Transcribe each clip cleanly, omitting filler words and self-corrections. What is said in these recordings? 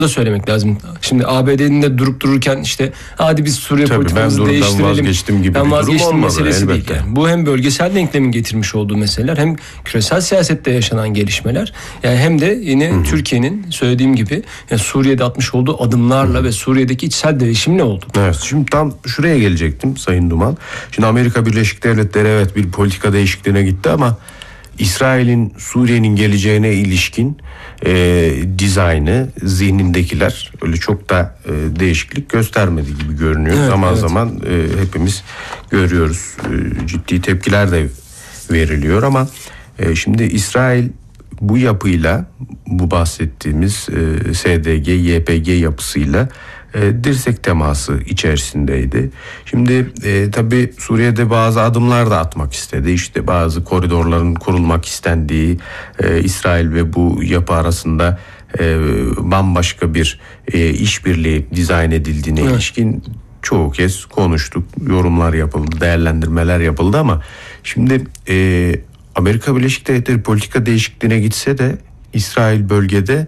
da söylemek lazım. Şimdi ABD'nin de durup dururken işte hadi biz Suriye politikamızı değiştirelim. Vazgeçtim gibi ben vazgeçtim meselesi elbette değil. Yani bu hem bölgesel denklemin getirmiş olduğu meseleler hem küresel siyasette yaşanan gelişmeler. Yani hem de yine Türkiye'nin söylediğim gibi yani Suriye'de atmış olduğu adımlarla ve Suriye'deki içsel değişimle oldu. Evet, şimdi tam şuraya gelecektim Sayın Duman. Şimdi Amerika Birleşik Devletleri evet bir politika değişikliğine gitti ama İsrail'in Suriye'nin geleceğine ilişkin dizaynı, zihnindekiler öyle çok da değişiklik göstermedi gibi görünüyor. Evet, zaman evet. zaman hepimiz görüyoruz. Ciddi tepkiler de veriliyor ama şimdi İsrail bu yapıyla, bu bahsettiğimiz SDG, YPG yapısıyla dirsek teması içerisindeydi. Şimdi tabii Suriye'de bazı adımlar da atmak istedi. İşte bazı koridorların kurulmak istendiği, İsrail ve bu yapı arasında bambaşka bir işbirliği dizayn edildiğine ilişkin çoğu kez konuştuk. Yorumlar yapıldı, değerlendirmeler yapıldı ama şimdi Amerika Birleşik Devletleri politika değişikliğine gitse de İsrail bölgede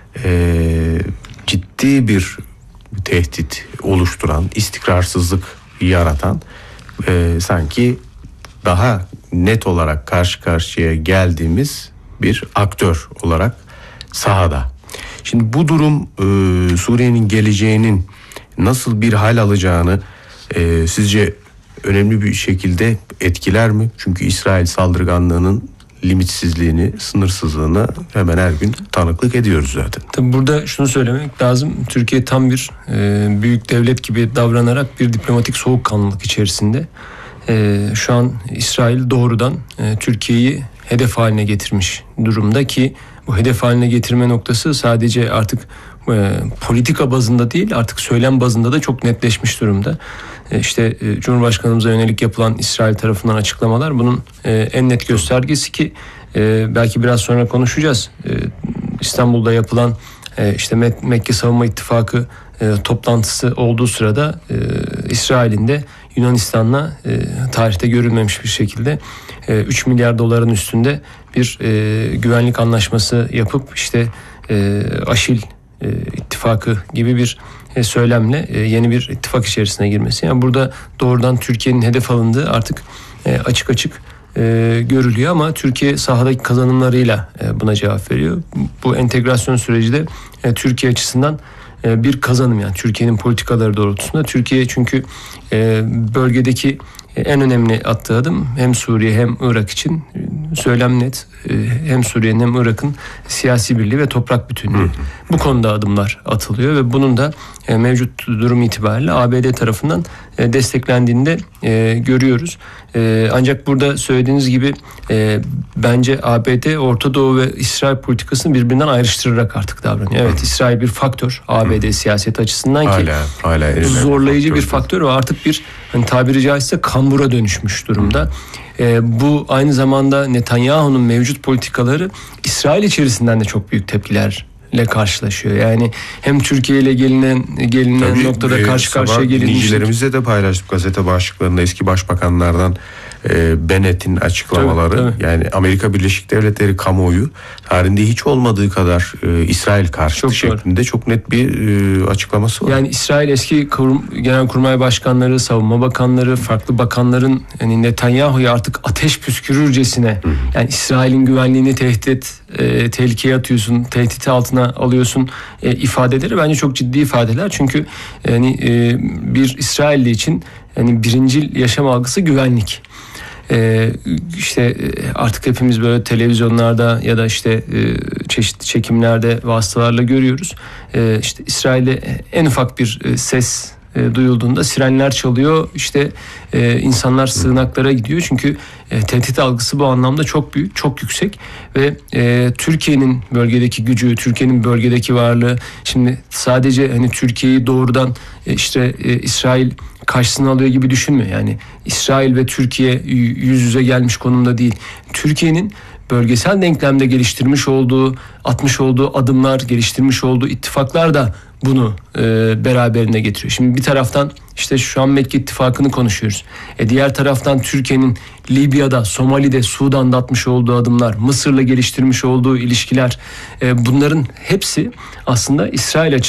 ciddi bir tehdit oluşturan, istikrarsızlık yaratan sanki daha net olarak karşı karşıya geldiğimiz bir aktör olarak sahada. Şimdi bu durum Suriye'nin geleceğinin nasıl bir hal alacağını sizce önemli bir şekilde etkiler mi? Çünkü İsrail saldırganlığının limitsizliğini, sınırsızlığını hemen her gün tanıklık ediyoruz zaten. Tabii burada şunu söylemek lazım. Türkiye tam bir büyük devlet gibi davranarak bir diplomatik soğukkanlılık içerisinde. Şu an İsrail doğrudan Türkiye'yi hedef haline getirmiş durumda ki bu hedef haline getirme noktası sadece artık politika bazında değil artık söylem bazında da çok netleşmiş durumda. İşte Cumhurbaşkanımıza yönelik yapılan İsrail tarafından açıklamalar bunun en net göstergesi ki belki biraz sonra konuşacağız. İstanbul'da yapılan işte Mekke Savunma İttifakı toplantısı olduğu sırada İsrail'in de Yunanistan'la tarihte görülmemiş bir şekilde 3 milyar doların üstünde bir güvenlik anlaşması yapıp işte Aşil ittifakı gibi bir söylemle yeni bir ittifak içerisine girmesi. Yani burada doğrudan Türkiye'nin hedef alındığı artık açık açık görülüyor ama Türkiye sahadaki kazanımlarıyla buna cevap veriyor. Bu entegrasyon süreci de Türkiye açısından bir kazanım yani Türkiye'nin politikaları doğrultusunda. Türkiye çünkü bölgedeki en önemli attığı adım hem Suriye hem Irak için söylem net. Hem Suriye'nin hem Irak'ın siyasi birliği ve toprak bütünlüğü. Bu konuda adımlar atılıyor ve bunun da mevcut durum itibariyle ABD tarafından desteklendiğini de görüyoruz. Ancak burada söylediğiniz gibi bence ABD Orta Doğu ve İsrail politikasını birbirinden ayrıştırarak artık davranıyor. Evet, İsrail bir faktör ABD siyaseti açısından ki hala zorlayıcı bir faktör ve artık bir hani tabiri caizse kambura dönüşmüş durumda. Bu aynı zamanda Netanyahu'nun mevcut politikaları İsrail içerisinden de çok büyük tepkilerle karşılaşıyor. Yani hem Türkiye ile gelinen noktada karşı karşıya gelinmiştik. Dinleyicilerimizle de paylaştık gazete başlıklarında eski başbakanlardan Bennett'in açıklamaları. Tabii. Yani Amerika Birleşik Devletleri kamuoyu tarihinde hiç olmadığı kadar İsrail karşıtı şeklinde çok net bir açıklaması var. Yani İsrail eski genelkurmay başkanları, savunma bakanları, farklı bakanların yani Netanyahu'ya artık ateş püskürürcesine yani İsrail'in güvenliğini tehlikeye atıyorsun, tehdit altına alıyorsun ifadeleri bence çok ciddi ifadeler. Çünkü yani bir İsrailli için yani birincil yaşam algısı güvenlik. İşte artık hepimiz böyle televizyonlarda ya da işte çeşitli çekimlerde vasıtalarla görüyoruz. İşte İsrail'de en ufak bir ses duyulduğunda sirenler çalıyor. İşte insanlar sığınaklara gidiyor. Çünkü tehdit algısı bu anlamda çok büyük, çok yüksek ve Türkiye'nin bölgedeki gücü, Türkiye'nin bölgedeki varlığı şimdi sadece hani Türkiye'yi doğrudan işte İsrail karşısına alıyor gibi düşünmüyor. Yani İsrail ve Türkiye yüz yüze gelmiş konumda değil. Türkiye'nin bölgesel denklemde geliştirmiş olduğu, atmış olduğu adımlar, geliştirmiş olduğu ittifaklar da bunu beraberine getiriyor. Şimdi bir taraftan işte şu an Mekke ittifakını konuşuyoruz. Diğer taraftan Türkiye'nin Libya'da, Somali'de, Sudan'da atmış olduğu adımlar, Mısır'la geliştirmiş olduğu ilişkiler bunların hepsi aslında İsrail açısından